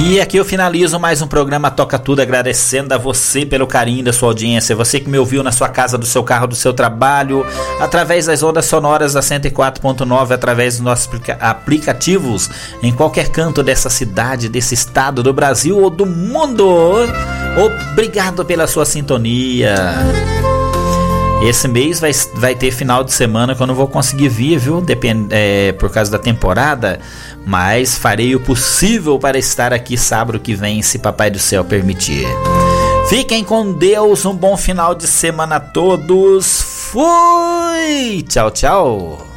E aqui eu finalizo mais um programa Toca Tudo, agradecendo a você pelo carinho da sua audiência, você que me ouviu na sua casa, do seu carro, do seu trabalho, através das ondas sonoras da 104.9, através dos nossos aplicativos, em qualquer canto dessa cidade, desse estado, do Brasil ou do mundo. Obrigado pela sua sintonia. Esse mês vai ter final de semana que eu não vou conseguir vir, viu? Por causa da temporada. Mas farei o possível para estar aqui sábado que vem, se Papai do Céu permitir. Fiquem com Deus, um bom final de semana a todos. Fui! Tchau, tchau.